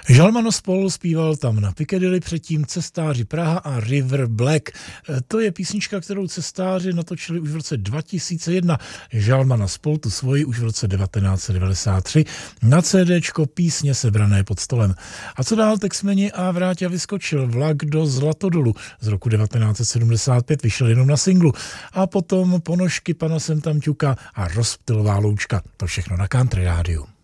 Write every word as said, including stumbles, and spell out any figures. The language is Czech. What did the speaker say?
Žalmano spolu zpíval tam na Piccadilly, předtím Cestáři Praha a River Black. To je písnička, kterou Cestáři natočili už v roce dva tisíce jedna. Žalmana spol tu svoji už v roce devatenáct set devadesát tři na CDčko Písně sebrané pod stolem. A co dál, Texmeni a Vráťa vyskočil. Vlak do Zlatodolu z roku devatenáct set sedmdesát pět vyšel jenom na singlu. A potom Ponožky pana Sem tam ťuka a Rozptylová loučka. To všechno na Country rádiu.